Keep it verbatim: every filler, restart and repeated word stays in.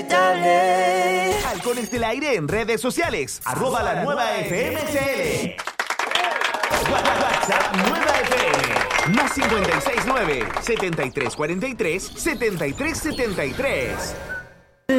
Halcones del Aire en redes sociales. Arroba la nueva F M C L. WhatsApp Nueva F M. Más cincuenta y seis nueve, setenta y tres cuarenta y tres, setenta y tres setenta y tres.